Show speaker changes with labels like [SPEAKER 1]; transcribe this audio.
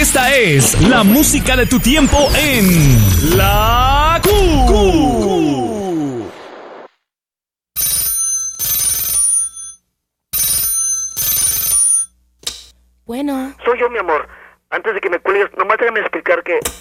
[SPEAKER 1] Esta es la música de tu tiempo en La Q.
[SPEAKER 2] Bueno.
[SPEAKER 3] Soy yo, mi amor. Antes de que me cuelgues, nomás déjame explicar que